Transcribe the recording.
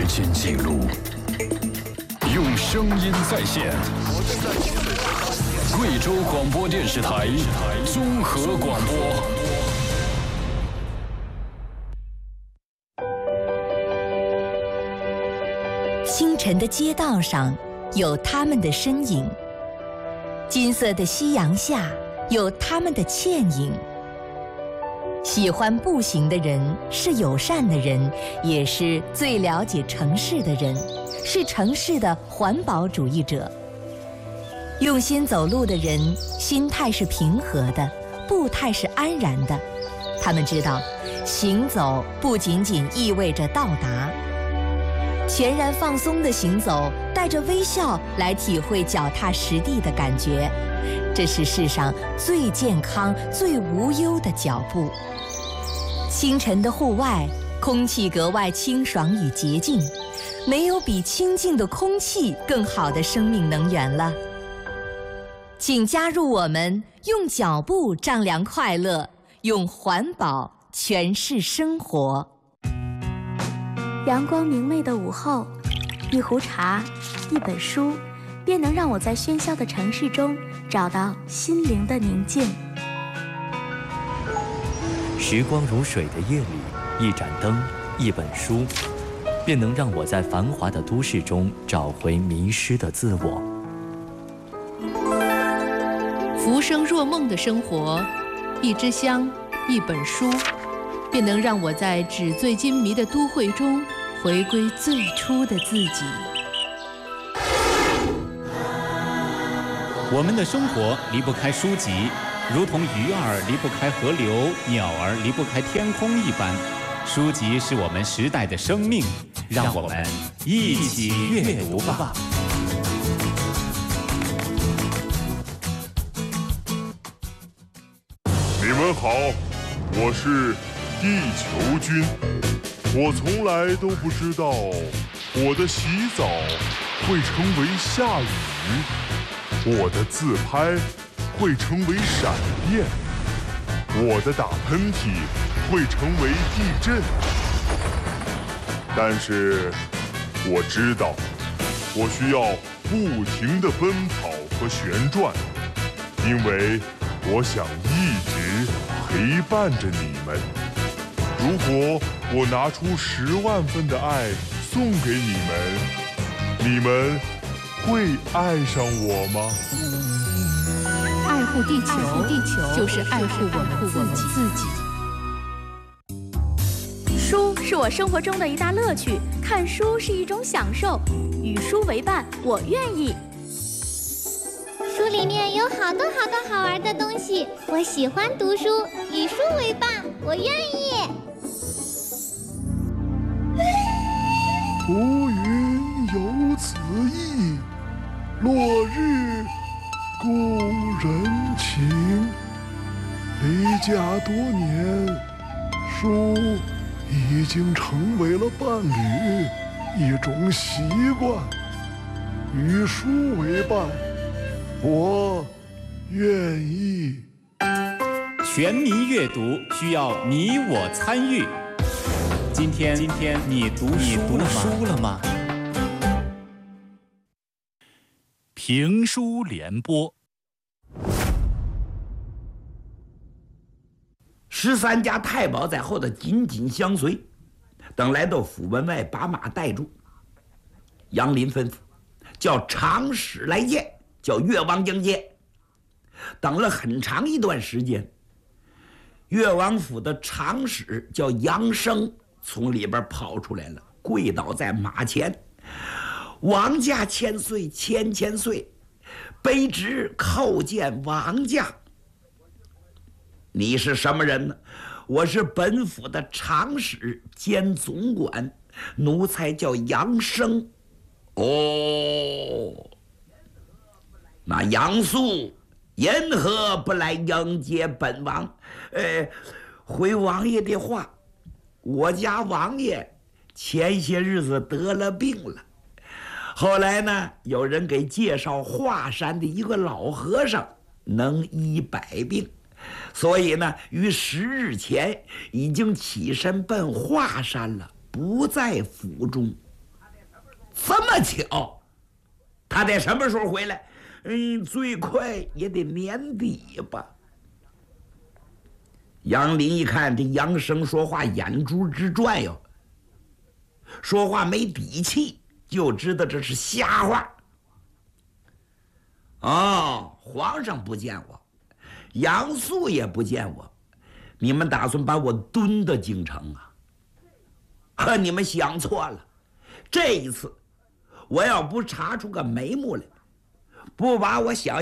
间记录，用声音再现。贵州广播电视台综合广播。 清晨的街道上有他们的身影，金色的夕阳下有他们的倩影。喜欢步行的人是友善的人，也是最了解城市的人，是城市的环保主义者。用心走路的人，心态是平和的，步态是安然的。他们知道，行走不仅仅意味着到达。全然放松的行走，带着微笑来体会脚踏实地的感觉，这是世上最健康、最无忧的脚步。清晨的户外，空气格外清爽与洁净，没有比清净的空气更好的生命能源了。请加入我们，用脚步丈量快乐，用环保诠释生活。 阳光明媚的午后，一壶茶，一本书，便能让我在喧嚣的城市中找到心灵的宁静。 时光如水的夜里，一盏灯，一本书，便能让我在繁华的都市中找回迷失的自我。 浮生若梦的生活，一支香，一本书，便能让我在纸醉金迷的都会中回归最初的自己。 我们的生活离不开书籍，如同鱼儿离不开河流，鸟儿离不开天空一般，书籍是我们时代的生命，让我们一起阅读吧。 你们好，我是地球君。我从来都不知道我的洗澡会成为下雨，我的自拍会成为闪电，我的打喷嚏会成为地震。但是我知道，我需要不停地奔跑和旋转，因为我想一直陪伴着你们。如果我拿出10万分的爱送给你们，你们会爱上我吗？ 爱护地球，就是爱护我们自己。 书是我生活中的一大乐趣，看书是一种享受，与书为伴，我愿意。 书里面有好多好玩的东西，我喜欢读书，与书为伴，我愿意。 浮云有此意，落日故人情。离家多年，书已经成为了伴侣，一种习惯。与书为伴，我愿意。 全民阅读需要你我参与。今天你读书了吗？ 评书联播。 13家太保在后头紧紧相随，等来到府门外，把马带住。杨林吩咐叫长史来见，叫越王迎接。等了很长一段时间，越王府的长史叫杨生从里边跑出来了，跪倒在马前，王驾千岁，千岁，卑职叩见王驾。你是什么人呢？我是本府的长史兼总管，奴才叫杨生。哦，那杨素因何不来迎接本王？回王爷的话，我家王爷前些日子得了病了，后来呢，有人给介绍华山的一个老和尚能医百病，所以呢，于10日前已经起身奔华山了，不在府中。 这么巧，他得什么时候回来？最快也得年底吧。杨林一看这杨生说话眼珠直转哟，说话没底气，就知道这是瞎话。哦，皇上不见我，杨素也不见我，你们打算把我蹲到京城啊？你们想错了，这一次我要不查出个眉目来，不把我想